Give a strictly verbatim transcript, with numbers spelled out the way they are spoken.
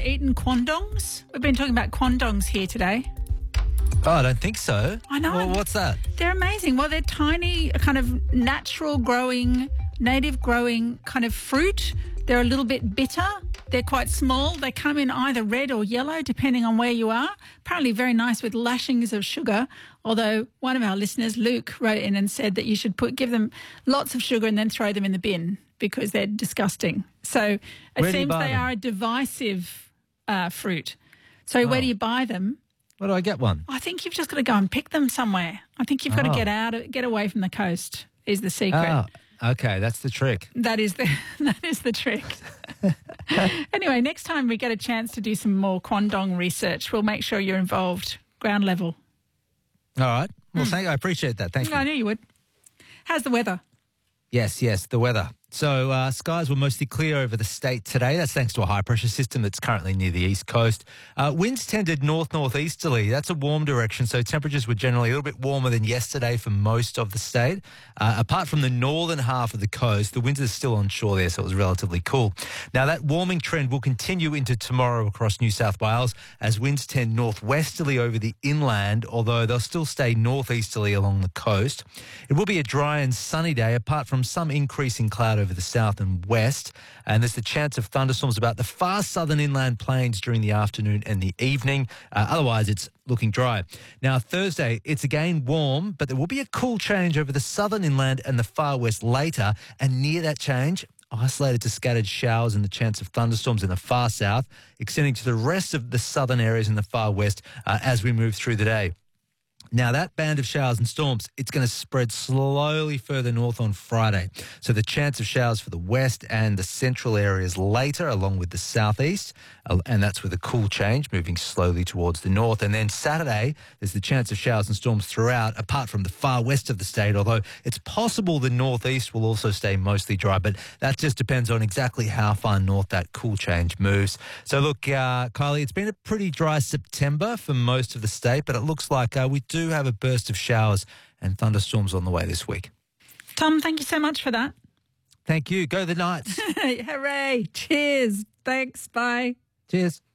eaten quandongs? We've been talking about quandongs here today. Oh, I don't think so. I know. Well, what's that? They're amazing. Well, they're tiny, kind of natural growing, native growing kind of fruit. They're a little bit bitter. They're quite small. They come in either red or yellow, depending on where you are. Apparently very nice with lashings of sugar, although one of our listeners, Luke, wrote in and said that you should put give them lots of sugar and then throw them in the bin because they're disgusting. So it Where do you seems buy they them? are a divisive uh, fruit. So Oh. where do you buy them? Where do I get one? I think you've just got to go and pick them somewhere. I think you've got Oh. to get out, get away from the coast is the secret. Oh, okay, that's the trick. That is the that is the trick. Anyway, next time we get a chance to do some more quandong research, we'll make sure you're involved, ground level. All right. Well, thank I appreciate that. Thank you. I knew you would. How's the weather? Yes, yes, the weather. So uh, skies were mostly clear over the state today. That's thanks to a high-pressure system that's currently near the east coast. Uh, winds tended north-northeasterly. That's a warm direction, so temperatures were generally a little bit warmer than yesterday for most of the state. Uh, apart from the northern half of the coast, the winds are still onshore there, so it was relatively cool. Now, that warming trend will continue into tomorrow across New South Wales as winds tend northwesterly over the inland, although they'll still stay northeasterly along the coast. It will be a dry and sunny day, apart from some increase in cloud over the south and west, and there's the chance of thunderstorms about the far southern inland plains during the afternoon and the evening. Uh, otherwise, it's looking dry. Now, Thursday, it's again warm, but there will be a cool change over the southern inland and the far west later, and near that change, isolated to scattered showers and the chance of thunderstorms in the far south, extending to the rest of the southern areas in the far west uh, as we move through the day. Now, that band of showers and storms, it's going to spread slowly further north on Friday. So the chance of showers for the west and the central areas later, along with the southeast, uh, and that's with a cool change moving slowly towards the north. And then Saturday, there's the chance of showers and storms throughout, apart from the far west of the state, although it's possible the northeast will also stay mostly dry, but that just depends on exactly how far north that cool change moves. So look, uh, Kylie, it's been a pretty dry September for most of the state, but it looks like uh, we do have a burst of showers and thunderstorms on the way this week. Tom, thank you so much for that. Thank you. Go the Knights. Hooray. Cheers. Thanks. Bye. Cheers.